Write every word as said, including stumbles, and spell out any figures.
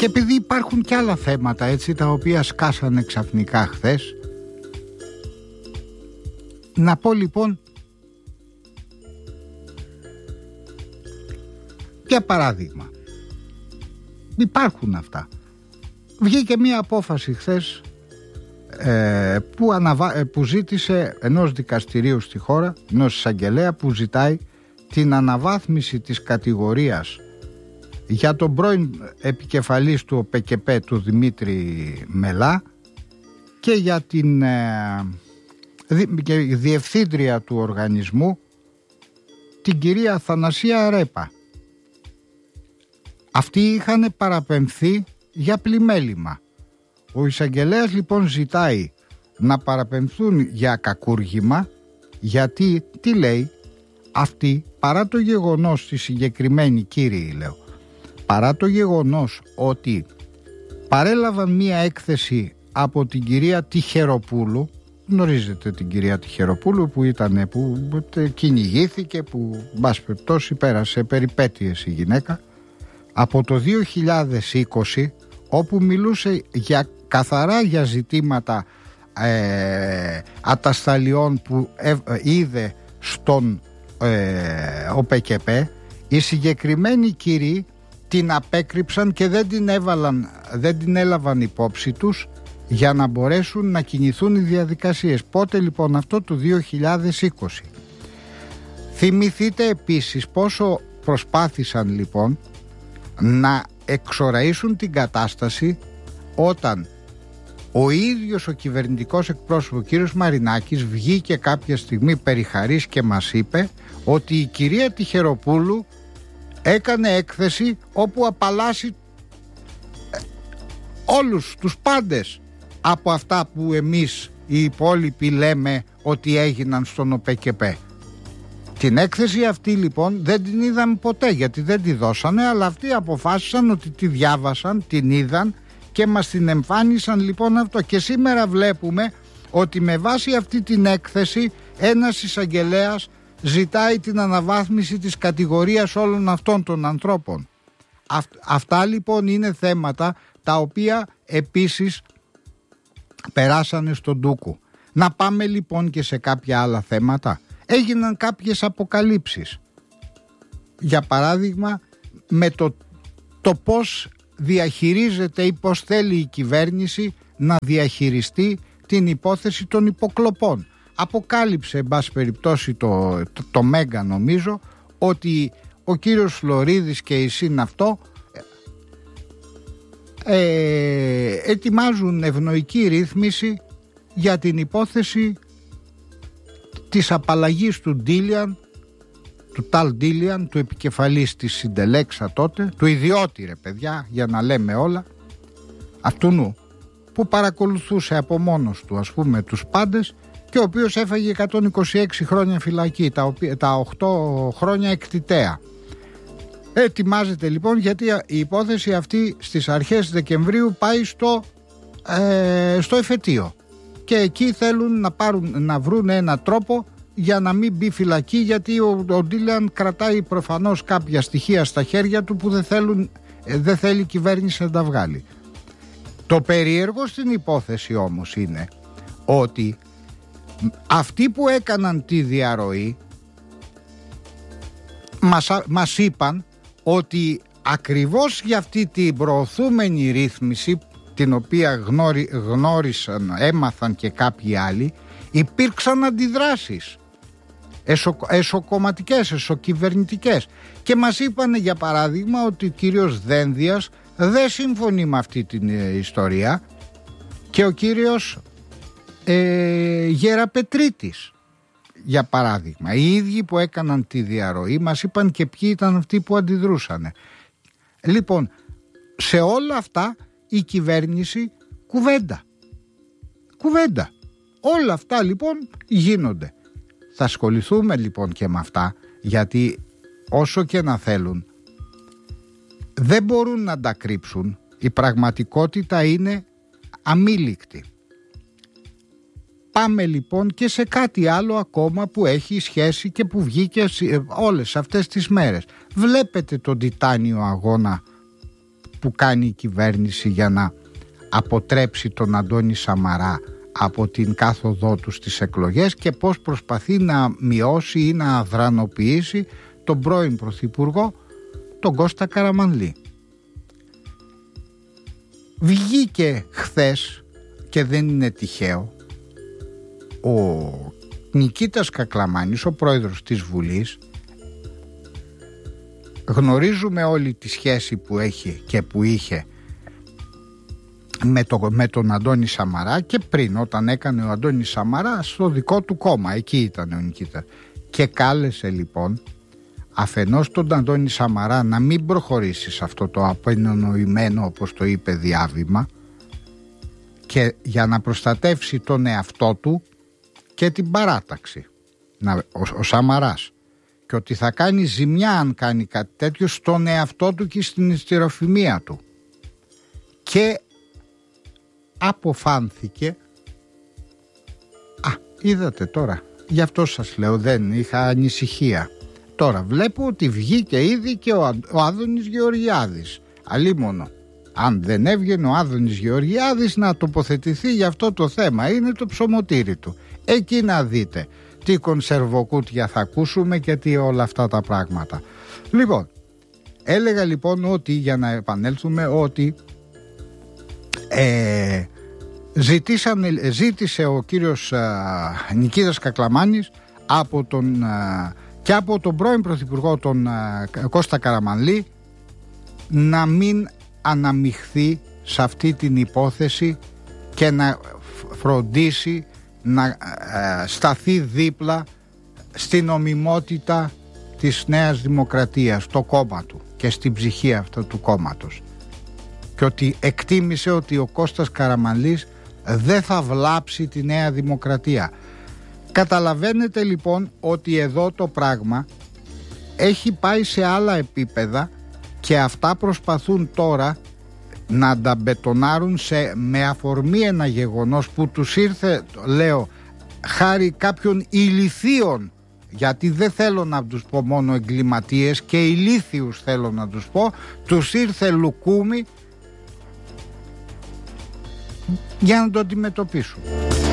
επειδή υπάρχουν και άλλα θέματα έτσι, τα οποία σκάσανε ξαφνικά χθες, να πω λοιπόν, για παράδειγμα, υπάρχουν αυτά. Βγήκε μία απόφαση χθες ε, που, αναβα... που ζήτησε ενός δικαστηρίου στη χώρα, ενός εισαγγελέα, που ζητάει την αναβάθμιση της κατηγορίας για τον πρώην επικεφαλής του ΟΠΕΚΕΠΕ, του Δημήτρη Μελά, και για την ε, δι... διευθύντρια του οργανισμού, την κυρία Θανασία Ρέπα. Αυτοί είχαν παραπεμφθεί για πλημέλημα. Ο εισαγγελέας λοιπόν ζητάει να παραπεμφθούν για κακούργημα, γιατί, τι λέει, αυτοί, παρά το γεγονός, τη συγκεκριμένη κύριοι λέω, παρά το γεγονός ότι παρέλαβαν μία έκθεση από την κυρία Τυχεροπούλου, γνωρίζετε την κυρία Τυχεροπούλου που ήταν, που κυνηγήθηκε, που μπας περιπτώσει πέρασε περιπέτειες η γυναίκα, από το δύο χιλιάδες είκοσι, όπου μιλούσε για, καθαρά για ζητήματα ε, ατασταλιών που ε, ε, είδε στον ε, ΟΠΕΚΕΠΕ. Οι συγκεκριμένοι κύριοι την απέκρυψαν και δεν την, έβαλαν, δεν την έλαβαν υπόψη τους για να μπορέσουν να κινηθούν οι διαδικασίες. Πότε λοιπόν? Αυτό το δύο χιλιάδες είκοσι. Θυμηθείτε επίσης πόσο προσπάθησαν λοιπόν να εξοραίσουν την κατάσταση όταν ο ίδιος ο κυβερνητικός εκπρόσωπος, ο κύριος Μαρινάκης, βγήκε κάποια στιγμή περιχαρής και μας είπε ότι η κυρία Τυχεροπούλου έκανε έκθεση όπου απαλλάσσει όλους τους πάντες από αυτά που εμείς οι υπόλοιποι λέμε ότι έγιναν στον ΟΠΕΚΕΠΕ. Την έκθεση αυτή λοιπόν δεν την είδαμε ποτέ, γιατί δεν τη δώσανε, αλλά αυτοί αποφάσισαν ότι τη διάβασαν, την είδαν και μας την εμφάνισαν λοιπόν αυτό. Και σήμερα βλέπουμε ότι με βάση αυτή την έκθεση ένας εισαγγελέας ζητάει την αναβάθμιση της κατηγορίας όλων αυτών των ανθρώπων. Αυτ, αυτά λοιπόν είναι θέματα τα οποία επίσης περάσανε στον ντούκου. Να πάμε λοιπόν και σε κάποια άλλα θέματα. Έγιναν κάποιες αποκαλύψεις. Για παράδειγμα, με το, το πώς διαχειρίζεται ή πώς θέλει η κυβέρνηση να διαχειριστεί την υπόθεση των υποκλοπών. Αποκάλυψε, εν πάση περιπτώσει, το, το, το Μέγκα νομίζω, ότι ο κύριος Φλωρίδης και η ΣΥΝ αυτό ε, ετοιμάζουν ευνοϊκή ρύθμιση για την υπόθεση της απαλλαγής του Ντίλιαν, του Ταλ Ντίλιαν, του επικεφαλής της Συντελέξα τότε, του ιδιώτη ρε παιδιά, για να λέμε όλα, αυτού νου, που παρακολουθούσε από μόνος του ας πούμε τους πάντες και ο οποίος έφαγε εκατόν είκοσι έξι χρόνια φυλακή, τα, οποία, τα οκτώ χρόνια εκτιτέα. Ετοιμάζεται λοιπόν, γιατί η υπόθεση αυτή στις αρχές Δεκεμβρίου πάει στο, ε, στο εφετείο. Και εκεί θέλουν να, πάρουν, να βρουν ένα τρόπο για να μην μπει φυλακή, γιατί ο, ο Ντίλιαν κρατάει προφανώς κάποια στοιχεία στα χέρια του που δεν, θέλουν, δεν θέλει η κυβέρνηση να τα βγάλει. Το περίεργο στην υπόθεση όμως είναι ότι αυτοί που έκαναν τη διαρροή μας, μας είπαν ότι ακριβώς για αυτή την προωθούμενη ρύθμιση, την οποία γνώρι, γνώρισαν, έμαθαν και κάποιοι άλλοι, υπήρξαν αντιδράσεις εσω, εσωκομματικές, εσωκυβερνητικές, και μας είπαν για παράδειγμα ότι ο κύριος Δένδιας δεν συμφωνεί με αυτή την ε, ιστορία και ο κύριος ε, Γεραπετρίτης για παράδειγμα. Οι ίδιοι που έκαναν τη διαρροή μας είπαν και ποιοι ήταν αυτοί που αντιδρούσαν. Λοιπόν, σε όλα αυτά η κυβέρνηση κουβέντα. Κουβέντα. Όλα αυτά λοιπόν γίνονται. Θα ασχοληθούμε λοιπόν και με αυτά, γιατί όσο και να θέλουν δεν μπορούν να τα κρύψουν. Η πραγματικότητα είναι αμήλικτη. Πάμε λοιπόν και σε κάτι άλλο ακόμα που έχει σχέση και που βγήκε όλες αυτές τις μέρες. Βλέπετε τον τιτάνιο αγώνα που κάνει η κυβέρνηση για να αποτρέψει τον Αντώνη Σαμαρά από την κάθοδό του στις εκλογές και πώς προσπαθεί να μειώσει ή να αδρανοποιήσει τον πρώην Πρωθυπουργό, τον Κώστα Καραμανλή. Βγήκε χθες, και δεν είναι τυχαίο, ο Νικήτας Κακλαμάνης, ο πρόεδρος της Βουλής. Γνωρίζουμε όλη τη σχέση που έχει και που είχε με, το, με τον Αντώνη Σαμαρά και πριν, όταν έκανε ο Αντώνης Σαμαρά στο δικό του κόμμα, εκεί ήταν ο Νικήτας, και κάλεσε λοιπόν αφενός τον Αντώνη Σαμαρά να μην προχωρήσει σε αυτό το απενονοημένο, όπως το είπε, διάβημα, και για να προστατεύσει τον εαυτό του και την παράταξη, να, ο, ο Σαμαράς, και ότι θα κάνει ζημιά αν κάνει κάτι τέτοιο στον εαυτό του και στην ιστεροφημία του. Και αποφάνθηκε, α, είδατε τώρα, γι' αυτό σας λέω, δεν είχα ανησυχία. Τώρα βλέπω ότι βγήκε ήδη και ο, ο Άδωνης Γεωργιάδης. Αλίμονο, αν δεν έβγαινε ο Άδωνης Γεωργιάδης να τοποθετηθεί για αυτό το θέμα, είναι το ψωμοτήρι του. Εκεί να δείτε τι κονσερβοκούτια θα ακούσουμε και τι όλα αυτά τα πράγματα. Λοιπόν, έλεγα λοιπόν ότι, για να επανέλθουμε, ότι ε, ζητήσανε, ζήτησε ο κύριος α, Νικήτας Κακλαμάνης από τον, α, και από τον πρώην Πρωθυπουργό, τον α, Κώστα Καραμανλή, να μην αναμειχθεί σε αυτή την υπόθεση και να φροντίσει να ε, σταθεί δίπλα στην νομιμότητα της Νέας Δημοκρατίας, το κόμμα του και στην ψυχή αυτού του κόμματος, και ότι εκτίμησε ότι ο Κώστας Καραμανλής δεν θα βλάψει τη Νέα Δημοκρατία. Καταλαβαίνετε λοιπόν ότι εδώ το πράγμα έχει πάει σε άλλα επίπεδα και αυτά προσπαθούν τώρα να τα μπετονάρουν σε, με αφορμή ένα γεγονός που τους ήρθε, λέω, χάρη κάποιων ηλιθίων, γιατί δεν θέλω να τους πω μόνο εγκληματίες, και ηλίθιους θέλω να τους πω, τους ήρθε λουκούμι για να το αντιμετωπίσουν.